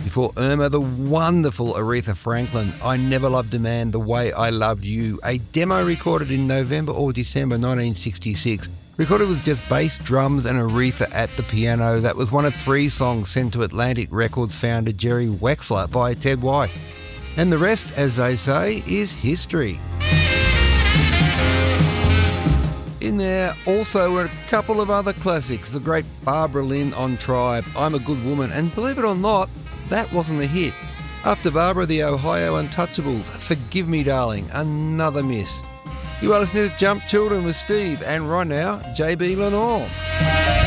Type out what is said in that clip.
Before Irma, the wonderful Aretha Franklin, I Never Loved a Man the Way I Loved You, a demo recorded in November or December 1966. Recorded with just bass, drums and Aretha at the piano. That was one of 3 songs sent to Atlantic Records founder Jerry Wexler by Ted White. And the rest, as they say, is history. In there also were a couple of other classics. The great Barbara Lynn on Tribe, I'm a Good Woman, and believe it or not, that wasn't a hit. After Barbara, the Ohio Untouchables, Forgive Me Darling, another miss. You are listening to Jump Children with Steve, and right now, JB Lenore.